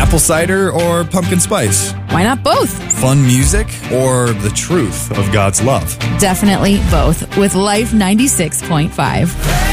Apple cider or pumpkin spice? Why not both? Fun music or the truth of God's love? Definitely both with Life 96.5.